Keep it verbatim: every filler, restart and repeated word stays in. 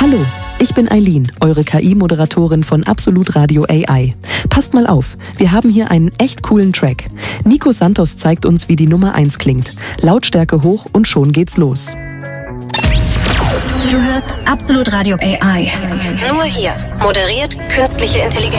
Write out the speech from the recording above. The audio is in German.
Hallo, ich bin Eileen, eure K I-Moderatorin von Absolut Radio A I. Passt mal auf, wir haben hier einen echt coolen Track. Nico Santos zeigt uns, wie die Nummer eins klingt. Lautstärke hoch und schon geht's los. Du hörst Absolut Radio A I. Nur hier moderiert künstliche Intelligenz.